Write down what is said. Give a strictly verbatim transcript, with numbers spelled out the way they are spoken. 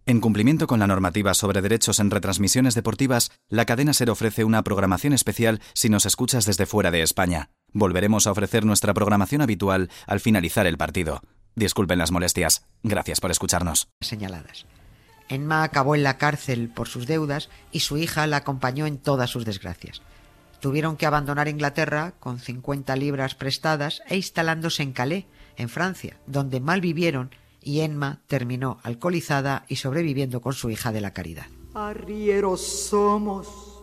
En cumplimiento con la normativa sobre derechos en retransmisiones deportivas, la cadena SER ofrece una programación especial si nos escuchas desde fuera de España. Volveremos a ofrecer nuestra programación habitual al finalizar el partido. Disculpen las molestias. Gracias por escucharnos. Señaladas. Emma acabó en la cárcel por sus deudas y su hija la acompañó en todas sus desgracias. Tuvieron que abandonar Inglaterra con cincuenta libras prestadas e instalándose en Calais, en Francia, donde mal vivieron, y Emma terminó alcoholizada y sobreviviendo con su hija de la caridad. Arrieros somos